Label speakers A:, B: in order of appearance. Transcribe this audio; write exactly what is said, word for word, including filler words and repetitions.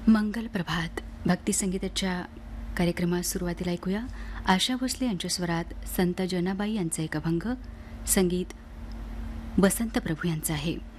A: मंगल प्रभात भक्ती संगीताच्या कार्यक्रमात सुरुवातीला ऐकूया आशा भोसले यांच्या स्वरात संत जनाबाई यांचा एक अभंग. संगीत वसंत प्रभू यांचं आहे.